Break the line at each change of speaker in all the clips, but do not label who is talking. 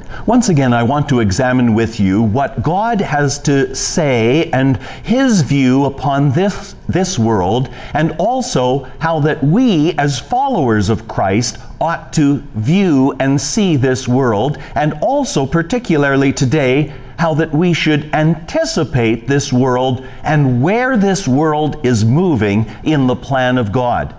Once again, I want to examine with you what God has to say and His view upon this world, and also how that we, as followers of Christ, ought to view and see this world, and also particularly today, how that we should anticipate this world and where this world is moving in the plan of God.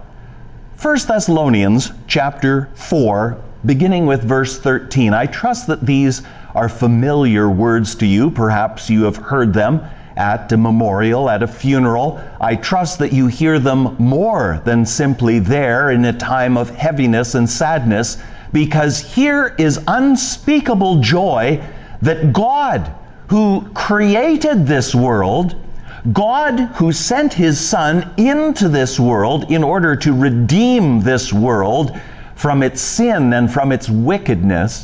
1 Thessalonians chapter 4, beginning with verse 13. I trust that these are familiar words to you. Perhaps you have heard them at a memorial, at a funeral. I trust that you hear them more than simply there in a time of heaviness and sadness, because here is unspeakable joy that God, who created this world, God who sent His Son into this world in order to redeem this world from its sin and from its wickedness,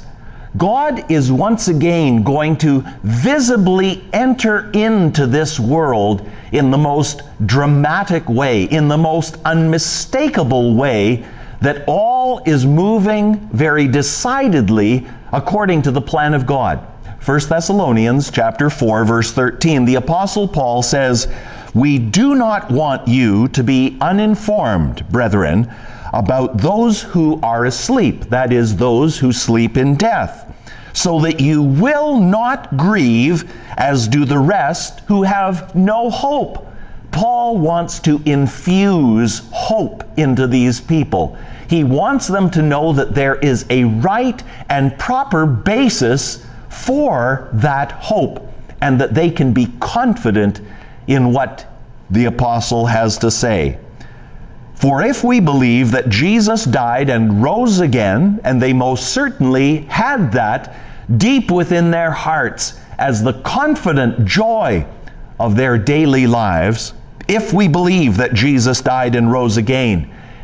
God is once again going to visibly enter into this world in the most dramatic way, in the most unmistakable way, that all is moving very decidedly according to the plan of God. 1 Thessalonians chapter 4, verse 13, the Apostle Paul says, "We do not want you to be uninformed, brethren, about those who are asleep," that is, those who sleep in death, "so that you will not grieve as do the rest who have no hope." Paul wants to infuse hope into these people. He wants them to know that there is a right and proper basis for that hope, and that they can be confident in what the apostle has to say. "For if we believe that Jesus died and rose again," and they most certainly had that deep within their hearts as the confident joy of their daily lives, "if we believe that Jesus died and rose again,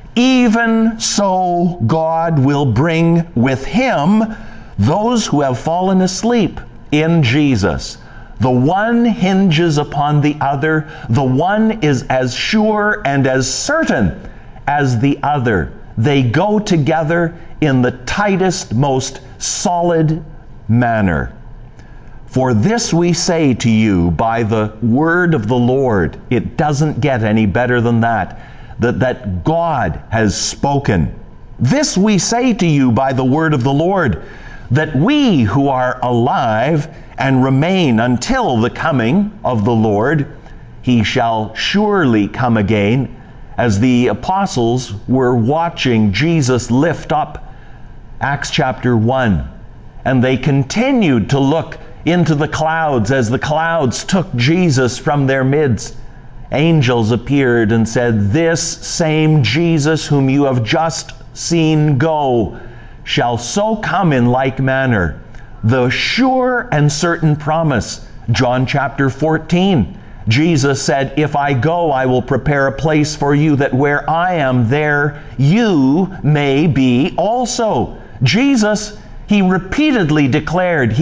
even so God will bring with Him those who have fallen asleep in Jesus." The one hinges upon the other. The one is as sure and as certain as the other. They go together in the tightest, most solid manner. "For this we say to you by the word of the Lord." It doesn't get any better than that. That God has spoken. "This we say to you by the word of the Lord, that we who are alive and remain until the coming of the Lord," He shall surely come again, as the apostles were watching Jesus lift up, Acts chapter 1. And they continued to look into the clouds as the clouds took Jesus from their midst. Angels appeared and said, "This same Jesus whom you have just seen go shall so come in like manner." The sure and certain promise, John chapter 14. Jesus said, "If I go, I will prepare a place for you, that where I am, there you may be also." Jesus, He repeatedly declared